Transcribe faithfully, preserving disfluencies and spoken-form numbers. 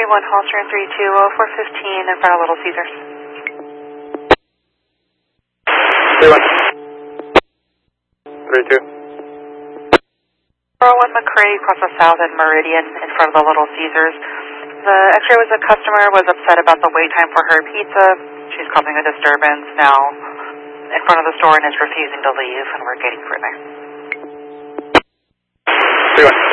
three one Holster three two oh four fifteen in front of Little Caesars. three one. three two. four oh one McCray across the south at Meridian in front of the Little Caesars. The X-ray was a customer was upset about the wait time for her pizza. She's causing a disturbance now in front of the store and is refusing to leave, and we're getting further. three one.